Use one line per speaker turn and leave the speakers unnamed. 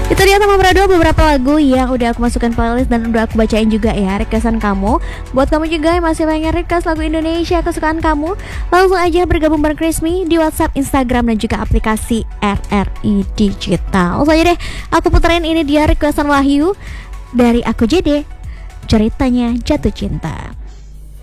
Itu dia teman Prado, beberapa lagu yang udah aku masukkan playlist dan udah aku bacain juga ya requestan kamu. Buat kamu juga yang masih pengen request lagu Indonesia kesukaan kamu, langsung aja bergabung bareng Krismi di WhatsApp, Instagram, dan juga aplikasi RRI Digital. Langsung aja deh, aku puterin ini dia requestan Wahyu dari Aku JD, ceritanya jatuh cinta.